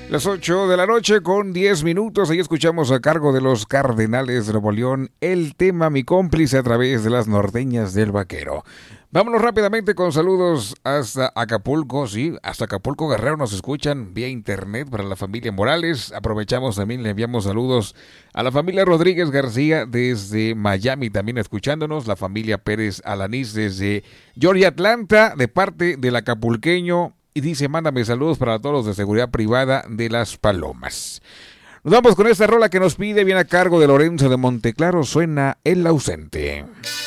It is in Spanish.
Las 8 de la noche con 10 minutos. Ahí escuchamos a cargo de los Cardenales de Nuevo León el tema Mi Cómplice a través de las norteñas del Vaquero. Vámonos rápidamente con saludos hasta Acapulco, sí, hasta Acapulco Guerrero nos escuchan vía internet para la familia Morales. Aprovechamos también, le enviamos saludos a la familia Rodríguez García desde Miami también escuchándonos, la familia Pérez Alanís desde Georgia, Atlanta, de parte del acapulqueño. Y dice, mándame saludos para todos los de seguridad privada de Las Palomas. Nos vamos con esta rola que nos pide, viene a cargo de Lorenzo de Monteclaro, suena El Ausente.